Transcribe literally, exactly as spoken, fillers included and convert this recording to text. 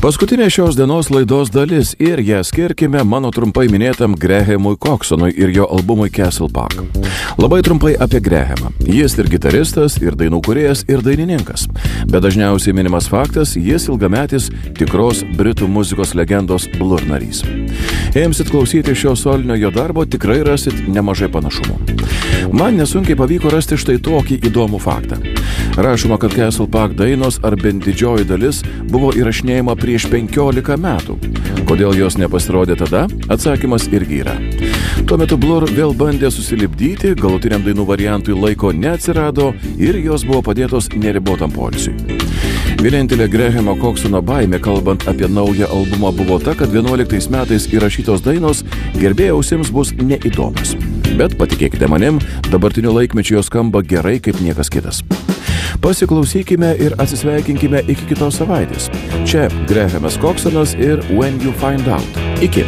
Paskutinė šios dienos laidos dalis ir ją skirkime mano trumpai minėtam Grahamui Coxonui ir jo albumui Castle Park. Labai trumpai apie Grahamą. Jis ir gitaristas, ir dainų kūrėjas, ir dainininkas. Bet dažniausiai minimas faktas, jis ilgametis tikros britų muzikos legendos Blur narys. Jei imsit klausyti šio solinio jo darbo, tikrai rasit nemažai panašumų. Man nesunkiai pavyko rasti štai tokį įdomų faktą. Rašoma, kad Castle Park dainos ar bent didžioji dalis buvo įrašinėjama prieš penkiolika metų. Kodėl jos nepasirodė tada? Atsakymas irgi yra. Tuo metu Blur vėl bandė susilipdyti, galutiniam dainų variantui laiko neatsirado ir jos buvo padėtos neribotam poilsiui. Vienintelė Grahamo Coxono baimė, kalbant apie naują albumą, buvo ta, kad vienuoliktais metais įrašytos dainos gerbėjų ausims bus neįdomios. Bet patikėkite manim, dabartiniu laikmečiu jos skamba gerai kaip niekas kitas. Pasiklausykime ir atsisveikinkime iki kitos savaitės. Čia Grahamas Coxonas ir When You Find Out. Iki.